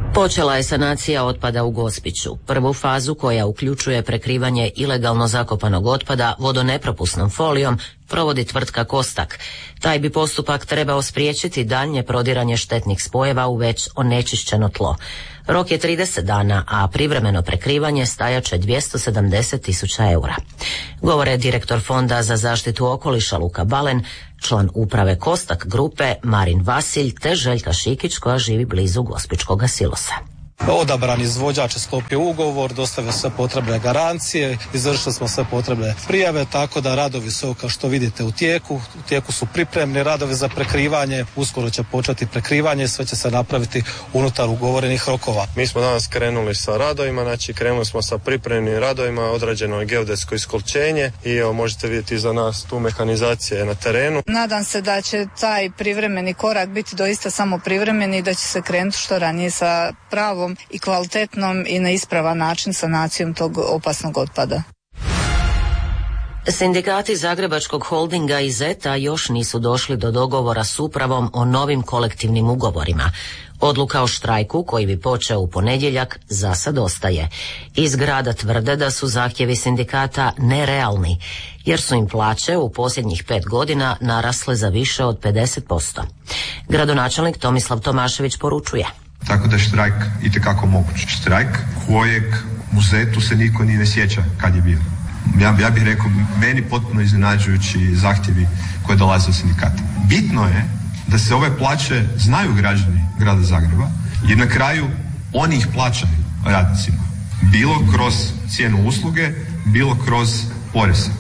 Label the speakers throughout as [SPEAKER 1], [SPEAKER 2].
[SPEAKER 1] Počela je sanacija otpada u Gospiću. Prvu fazu, koja uključuje prekrivanje ilegalno zakopanog otpada vodonepropusnom folijom, provodi tvrtka Kostak. Taj bi postupak trebao spriječiti daljnje prodiranje štetnih spojeva u već onečišćeno tlo. Rok je 30 dana, a privremeno prekrivanje stajaće 270.000 eura. Govore direktor Fonda za zaštitu okoliša Luka Balen, član uprave Kostak grupe Marin Vasilj te Željka Šikić koja živi blizu Gospićkoga silosa.
[SPEAKER 2] Odabran izvođač je sklopio ugovor, dostavio sve potrebne garancije, izvršili smo sve potrebne prijave, tako da radovi su, kao što vidite, u tijeku su pripremni radovi za prekrivanje, uskoro će početi prekrivanje i sve će se napraviti unutar ugovorenih rokova.
[SPEAKER 3] Mi smo danas krenuli sa radovima, znači krenuli smo sa pripremnim radovima, odrađeno je geodetsko iskolčenje i evo možete vidjeti za nas tu mehanizacije na terenu.
[SPEAKER 4] Nadam se da će taj privremeni korak biti doista samo privremeni i da će se krenuti što ranije sa pravom i kvalitetnom i na ispravan način sanacijom tog opasnog otpada.
[SPEAKER 1] Sindikati Zagrebačkog holdinga i Zeta još nisu došli do dogovora s upravom o novim kolektivnim ugovorima. Odluka o štrajku, koji bi počeo u ponedjeljak, za sad ostaje. Iz grada tvrde da su zahtjevi sindikata nerealni, jer su im plaće u posljednjih 5 godina narasle za više od 50%. Gradonačelnik Tomislav Tomašević poručuje:
[SPEAKER 5] tako da je štrajk itekako moguć. Štrajk kojeg u Zetu se niko ni ne sjeća kad je bio. Ja bih rekao, meni potpuno iznenađujući zahtjevi koje dolaze od sindikata. Bitno je da se ove plaće znaju građani grada Zagreba i na kraju oni ih plaćaju radnicima. Bilo kroz cijenu usluge, bilo kroz poreze.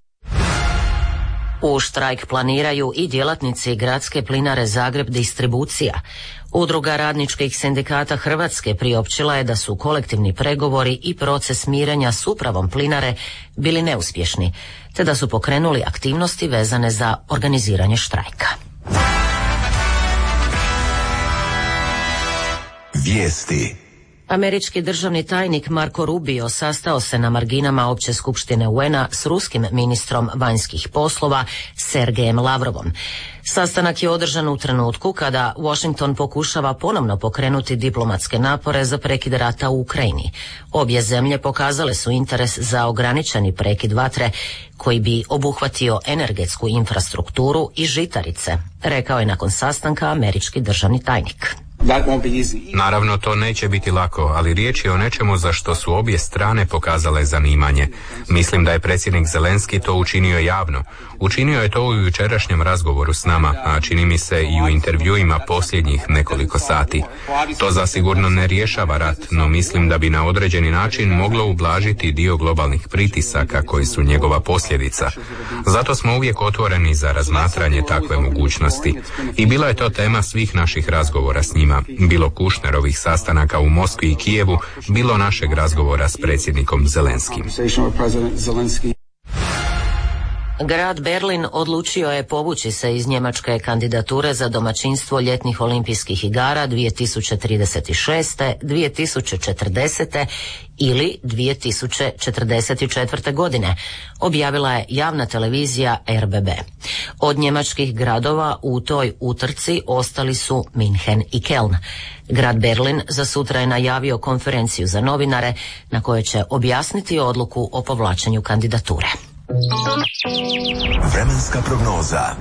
[SPEAKER 1] U štrajk planiraju i djelatnici Gradske plinare Zagreb distribucija. Udruga radničkih sindikata Hrvatske priopćila je da su kolektivni pregovori i proces mirenja s upravom plinare bili neuspješni, te da su pokrenuli aktivnosti vezane za organiziranje štrajka.
[SPEAKER 6] Vijesti.
[SPEAKER 1] Američki državni tajnik Marco Rubio sastao se na marginama Opće skupštine UN-a s ruskim ministrom vanjskih poslova Sergejem Lavrovom. Sastanak je održan u trenutku kada Washington pokušava ponovno pokrenuti diplomatske napore za prekid rata u Ukrajini. Obje zemlje pokazale su interes za ograničeni prekid vatre koji bi obuhvatio energetsku infrastrukturu i žitarice, rekao je nakon sastanka američki državni tajnik.
[SPEAKER 7] Naravno, to neće biti lako, ali riječ je o nečemu za što su obje strane pokazale zanimanje. Mislim da je predsjednik Zelenski to učinio javno. Učinio je to u jučerašnjem razgovoru s nama, a čini mi se i u intervjuima posljednjih nekoliko sati. To zasigurno ne rješava rat, no mislim da bi na određeni način moglo ublažiti dio globalnih pritisaka koji su njegova posljedica. Zato smo uvijek otvoreni za razmatranje takve mogućnosti. I bila je to tema svih naših razgovora s njima. Bilo Kušnerovih sastanaka u Moskvi i Kijevu, bilo našeg razgovora s predsjednikom Zelenskim.
[SPEAKER 1] Grad Berlin odlučio je povući se iz njemačke kandidature za domaćinstvo ljetnih olimpijskih igara 2036., 2040. ili 2044. godine, objavila je javna televizija RBB. Od njemačkih gradova u toj utrci ostali su Minhen i Keln. Grad Berlin za sutra je najavio konferenciju za novinare na kojoj će objasniti odluku o povlačenju kandidature.
[SPEAKER 6] Vremenska prognoza.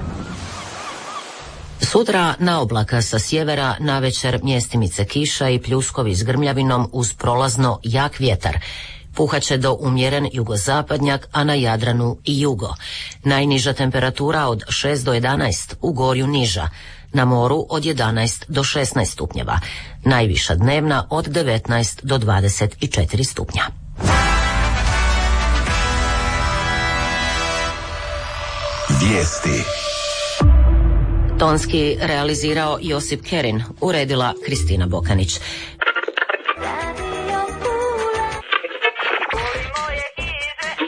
[SPEAKER 1] Sutra na oblaka sa sjevera, navečer mjestimice kiša i pljuskovi s grmljavinom uz prolazno jak vjetar. Puhaće do umjeren jugozapadnjak, a na Jadranu i jugo. Najniža temperatura od 6 do 11, u Gorju niža. Na moru od 11 do 16 stupnjeva. Najviša dnevna od 19 do 24 stupnja.
[SPEAKER 6] Vijesti.
[SPEAKER 1] Tonski realizirao Josip Kerin, uredila Kristina Bokanić.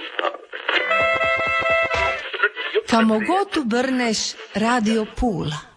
[SPEAKER 8] Kamo god tu brneš, Radio Pula.